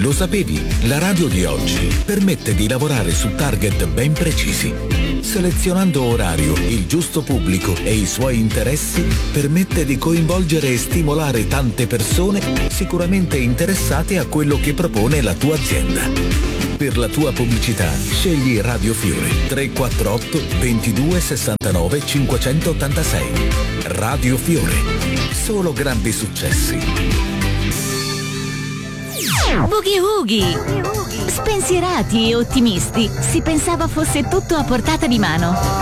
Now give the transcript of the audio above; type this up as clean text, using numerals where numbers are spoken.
Lo sapevi? La radio di oggi permette di lavorare su target ben precisi. Selezionando orario, il giusto pubblico e i suoi interessi, permette di coinvolgere e stimolare tante persone sicuramente interessate a quello che propone la tua azienda. Per la tua pubblicità, scegli Radio Fiore 348 22 69 586. Radio Fiore. Solo grandi successi. Boogie Woogie! Spensierati e ottimisti, si pensava fosse tutto a portata di mano.